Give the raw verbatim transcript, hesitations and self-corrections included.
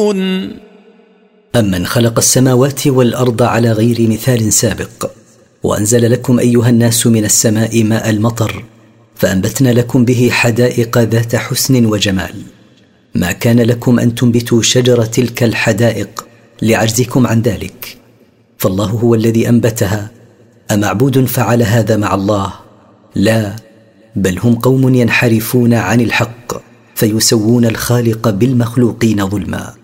أمن خلق السماوات والأرض على غير مثال سابق، وأنزل لكم أيها الناس من السماء ماء المطر، فأنبتنا لكم به حدائق ذات حسن وجمال. ما كان لكم أن تنبتوا شجر تلك الحدائق لعجزكم عن ذلك، فالله هو الذي أنبتها. أمعبود فعل هذا مع الله؟ لا، بل هم قوم ينحرفون عن الحق فيسوون الخالق بالمخلوقين ظلما.